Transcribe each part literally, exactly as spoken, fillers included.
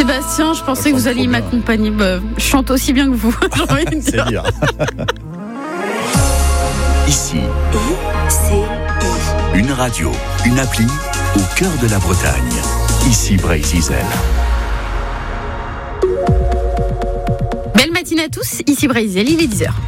Sébastien, je pensais que vous alliez m'accompagner. Bah, je chante aussi bien que vous. J'ai envie de dire. C'est bien. Ici, une radio, une appli au cœur de la Bretagne. Ici Brésil. Belle matinée à tous, ici Brésil, il est dix heures.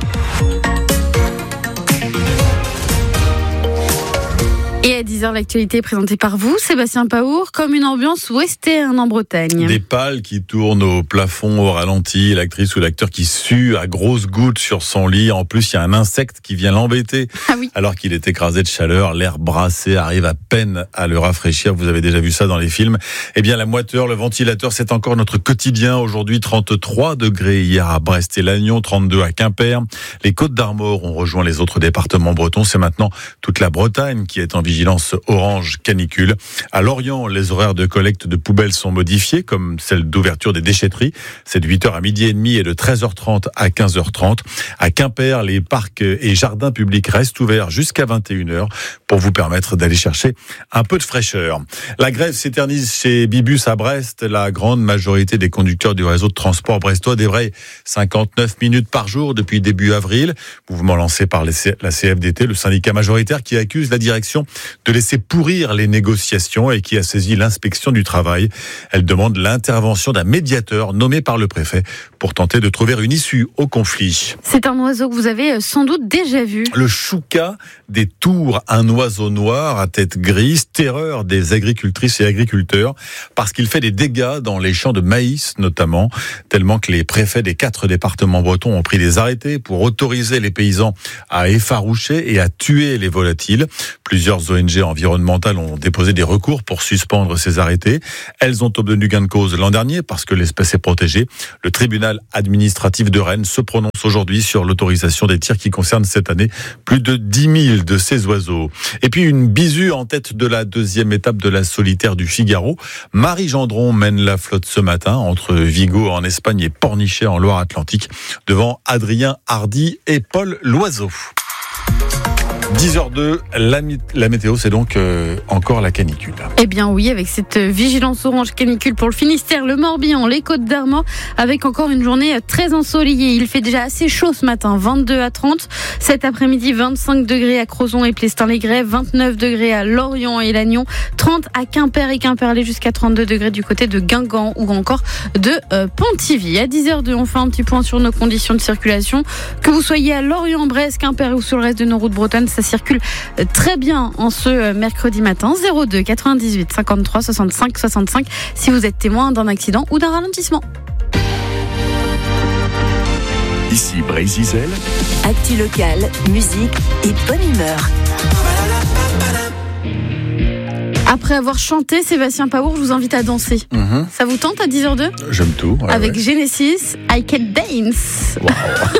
Et à dix heures, l'actualité est présentée par vous, Sébastien Paour, comme une ambiance western en Bretagne. Des pales qui tournent au plafond au ralenti, l'actrice ou l'acteur qui sue à grosses gouttes sur son lit. En plus, il y a un insecte qui vient l'embêter. Ah oui. Alors qu'il est écrasé de chaleur, l'air brassé arrive à peine à le rafraîchir. Vous avez déjà vu ça dans les films. Eh bien, la moiteur, le ventilateur, c'est encore notre quotidien. Aujourd'hui, trente-trois degrés hier à Brest et Lannion, trente-deux à Quimper. Les Côtes d'Armor ont rejoint les autres départements bretons. C'est maintenant toute la Bretagne qui est en vigilance orange canicule. À Lorient, les horaires de collecte de poubelles sont modifiés, comme celle d'ouverture des déchetteries. C'est de huit heures à midi et demi et de treize heures trente à quinze heures trente. À Quimper, les parcs et jardins publics restent ouverts jusqu'à vingt et une heures pour vous permettre d'aller chercher un peu de fraîcheur. La grève s'éternise chez Bibus à Brest. La grande majorité des conducteurs du réseau de transport brestois débraye cinquante-neuf minutes par jour depuis début avril. Mouvement lancé par la C F D T, le syndicat majoritaire qui accuse la direction de laisser pourrir les négociations et qui a saisi l'inspection du travail. Elle demande l'intervention d'un médiateur nommé par le préfet pour tenter de trouver une issue au conflit. C'est un oiseau que vous avez sans doute déjà vu. Le chouca des Tours, un oiseau noir à tête grise, terreur des agricultrices et agriculteurs parce qu'il fait des dégâts dans les champs de maïs notamment, tellement que les préfets des quatre départements bretons ont pris des arrêtés pour autoriser les paysans à effaroucher et à tuer les volatiles. Plusieurs O N G environnementales ont déposé des recours pour suspendre ces arrêtés. Elles ont obtenu gain de cause l'an dernier parce que l'espèce est protégée. Le tribunal administratif de Rennes se prononce aujourd'hui sur l'autorisation des tirs qui concernent cette année plus de dix mille de ces oiseaux. Et puis une bisue en tête de la deuxième étape de la solitaire du Figaro. Marie Gendron mène la flotte ce matin entre Vigo en Espagne et Pornichet en Loire-Atlantique devant Adrien Hardy et Paul Loiseau. dix heures deux, la, la météo, c'est donc euh, encore la canicule. Eh bien oui, avec cette vigilance orange canicule pour le Finistère, le Morbihan, les Côtes d'Armor, avec encore une journée très ensoleillée. Il fait déjà assez chaud ce matin, vingt-deux à trente. Cet après-midi, vingt-cinq degrés à Crozon et Plestin-les-Grèves, vingt-neuf degrés à Lorient et Lannion, trente à Quimper et Quimperlé, jusqu'à trente-deux degrés du côté de Guingamp ou encore de euh, Pontivy. À dix heures deux, on fait un petit point sur nos conditions de circulation. Que vous soyez à Lorient, Brest, Quimper ou sur le reste de nos routes bretonnes, ça circule très bien en ce mercredi matin. Zéro deux quatre-vingt-dix-huit cinquante-trois soixante-cinq soixante-cinq si vous êtes témoin d'un accident ou d'un ralentissement. Ici Brésil. Actu locale, musique et bonne humeur. Après avoir chanté Sébastien Paour, je vous invite à danser. Mmh. Ça vous tente à dix heures deux ? J'aime tout. Ouais, Avec ouais. Genesis, I Can Dance. Wow.